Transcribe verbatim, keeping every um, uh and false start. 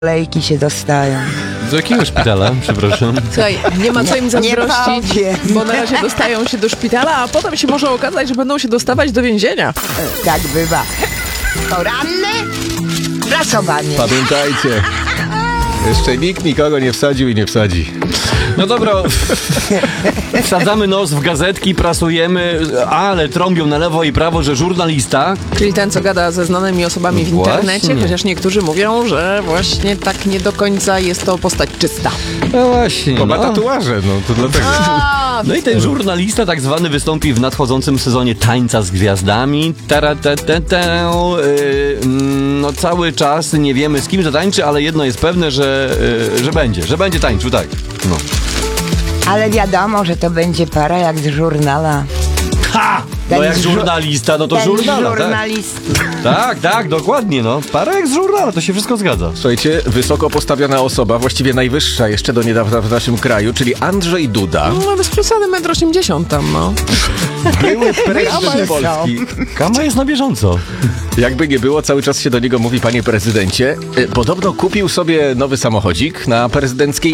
Lejki się dostają. Do jakiego szpitala? Przepraszam. Słuchaj, nie ma co im zazdrościć, Nie bo na razie dostają się do szpitala, a potem się może okazać, że będą się dostawać do więzienia. Tak bywa. Poranne prasowanie. Pamiętajcie, jeszcze nikt nikogo nie wsadził i nie wsadzi. No dobra, wsadzamy nos w gazetki, prasujemy, ale trąbią na lewo i prawo, że żurnalista... Czyli ten, co gada ze znanymi osobami w Właśnie. internecie, chociaż niektórzy mówią, że właśnie tak nie do końca jest to postać czysta. No właśnie, Bo ma no. tatuaże, no to dlatego. A, No i ten żurnalista tak zwany wystąpi w nadchodzącym sezonie Tańca z Gwiazdami. Taratetetę, yy, no cały czas nie wiemy z kim zatańczy, ale jedno jest pewne, że, yy, że będzie, że będzie tańczył, tak. No. Ale wiadomo, że to będzie para jak z żurnala. Ha! Ten No jak żu- żurnalista, no to Ten żurnala, tak. żurnalisty. Tak, tak, dokładnie, no. Para jak z żurnala, to się wszystko zgadza. Słuchajcie, wysoko postawiona osoba, właściwie najwyższa jeszcze do niedawna w naszym kraju, czyli Andrzej Duda, no bez przesady metr osiemdziesiąt tam, no. były prezydent Polski. Kama jest na bieżąco. Jakby nie było, cały czas się do niego mówi, panie prezydencie. E, Podobno kupił sobie nowy samochodzik na prezydenckiej